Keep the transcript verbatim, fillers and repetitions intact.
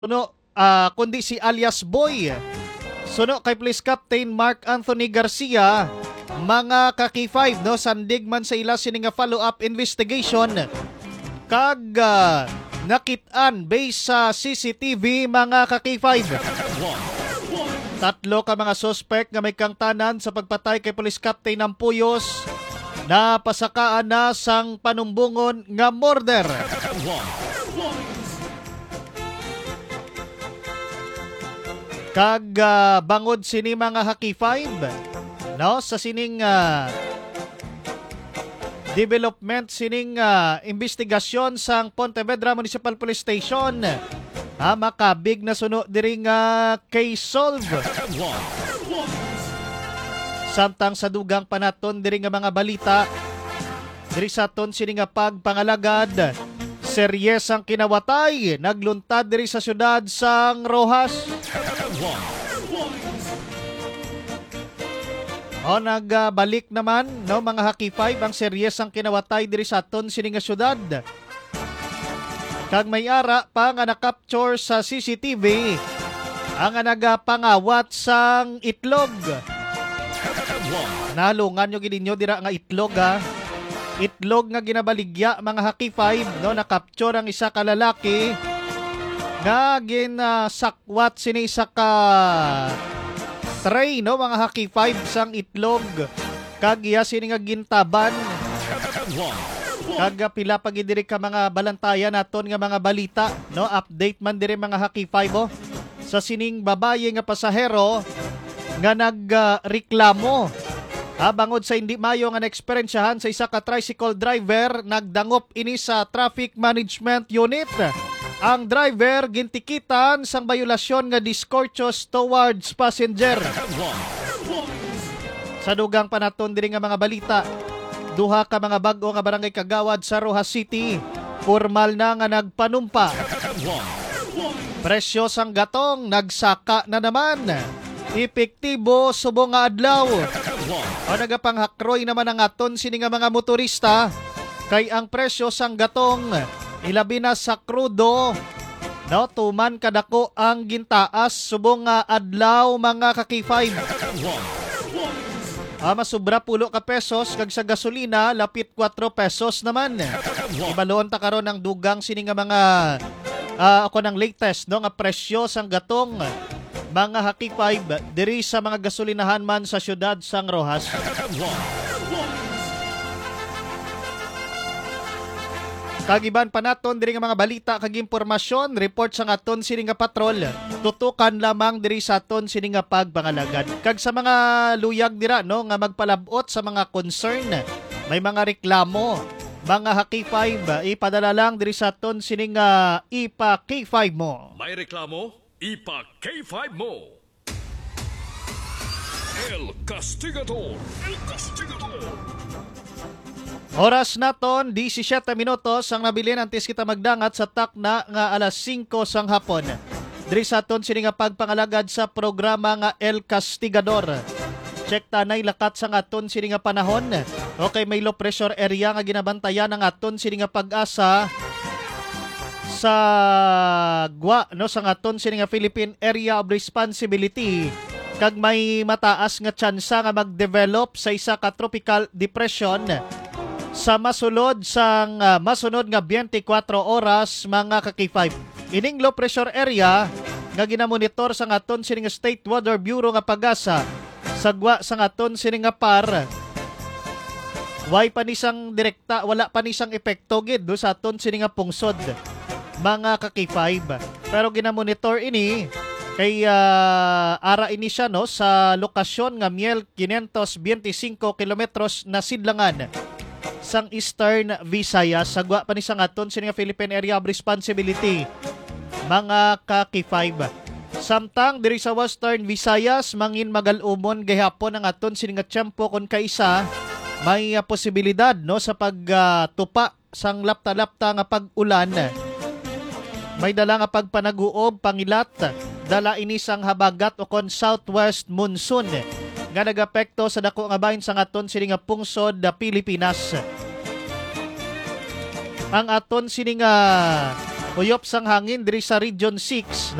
Suno, ah, kundi si alias Boy. Suno kay Police Captain Mark Anthony Garcia, mga kaki five no sandig man sa ila sini nga follow-up investigation kag uh, nakit-an based sa C C T V mga kaki five. Tatlo ka mga suspect nga may kangtanan sa pagpatay kay Police Captain ng Puyos na pasakaan na sang panumbungon nga murder. Kag uh, bangod sini mga haki five no sa sining uh, development sining uh, investigasyon sang Pontevedra Municipal Police Station, ha, makabig na suno diri nga case solve. Samtang sa dugang panaton diri nga mga balita diri sa ton sini nga pagpangalagad seryes ang kinawatay nagluntad diri sa syudad sang Rojas. O nagbalik naman no mga haki five ang seryes ang kinawatay diri sa aton sini nga syudad. Kag may ara pa nga na-capture sa C C T V ang nagapangawat sang itlog. Nalungan nyo gininyo dira nga itlog ha. Itlog nga ginabaligya mga haki five no na-capture ang isa ka lalaki nga ginasakwat sini isa ka tray no mga haki five sang itlog kag iya sini nga gintaban kag pila pag diri ka mga balantayan naton nga mga balita no update man diri mga haki five oh, sa sining babaye nga pasahero nga nagreklamo uh, bangod sa hindi mayo nga naeksperyensyahan sa isa ka tricycle driver nagdangop ini sa traffic management unit. Ang driver gintikitan sang bayulasyon nga discourteous towards passenger. Sa dugang panaton diri nga mga balita, duha ka mga bag-o nga barangay kagawad sa Rojas City, formal na nga nagpanumpa. Presyo sang gatong nagsaka na naman. Epektibo subong nga adlaw. O nagapanghakroy naman ang aton sini nga mga motorista kay ang presyo sang gatong ilabi na sa krudo no tuman kadako ang gintaas subong nga adlaw mga kaki five. Ah, masubra pulo ka pesos kag sa gasolina lapit kwatro pesos naman. Ibaloon ta karon ang dugang sini nga mga uh, ako ng latest no nga presyo sang gatong mga haki five diri sa mga gasolinahan man sa syudad sang Rojas. Kagiban pa naton diri nga mga balita kag impormasyon, report sa aton sini nga patrol. Tutukan lamang diri sa aton sini nga pagpangalagad. Kag sa mga luyag dira no nga magpalabot sa mga concern, may mga reklamo, mga haki five, ipadala lang diri sa aton sini nga ipa K five mo. May reklamo, ipa K five mo. El Castigador. El Castigador. Oras naton disisyete minutos ang nabilin antes kita magdangat sa takna nga alas singko sang hapon. Diri sa aton sini nga pagpangalagad sa programa nga El Castigador. Check tanay lakat sang aton sini nga panahon. Okay, may low pressure area nga ginabantayan ng aton sini nga pag-asa sa gwa no sang aton sini nga Philippine Area of Responsibility. Kag may mataas nga tsansa nga mag-develop sa isa ka tropical depression sa masulod sang uh, masunod nga twenty-four oras mga kaki five. Ining low pressure area nga ginamonitor sa aton sini nga State Weather Bureau nga pag-asa sagwa sa aton sini nga par. Way pa ni sang direkta, wala pa ni sang epekto gid do sa aton sini nga pungsod mga kaki five. Pero ginamonitor ini kay uh, ara ini siya no sa lokasyon nga Miel five twenty-five kilometros na sidlangan sang Eastern Visayas sagwa pa ni sang aton sini nga Philippine Area of Responsibility mga kaki five. Samtang diri sa Western Visayas mangin magalumon gihapon ang aton sini nga tiyempo kun kaisa may uh, posibilidad no sa pagtupa uh, sang lapta-lapta nga pag-ulan. May dala nga pagpanaguob pangilat dala ini sang habagat o kon southwest monsoon nga nagapekto sa dako nga bahin sa aton sini nga pungsod da Pilipinas. Ang aton sini nga uyop sang hangin diri sa Region six